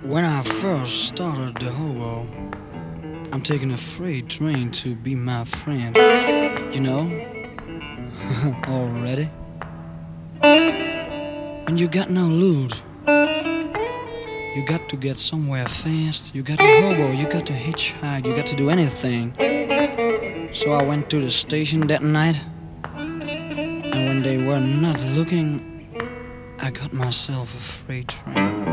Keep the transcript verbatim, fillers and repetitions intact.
When I first started the hobo, I'm taking a freight train to be my friend. You know, already. When you got no loot, you got to get somewhere fast. You got to hobo, you got to hitchhike, you got to do anything. So I went to the station that night, and when they were not looking, I got myself a freight train.